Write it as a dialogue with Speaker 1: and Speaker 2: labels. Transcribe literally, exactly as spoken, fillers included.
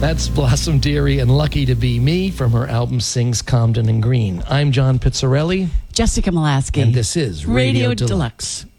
Speaker 1: That's Blossom Dearie and Lucky to Be Me from her album Sings Comden and Green. I'm John Pizzarelli.
Speaker 2: Jessica Molaski.
Speaker 1: And this is Radio,
Speaker 2: Radio
Speaker 1: Deluxe.
Speaker 2: Deluxe.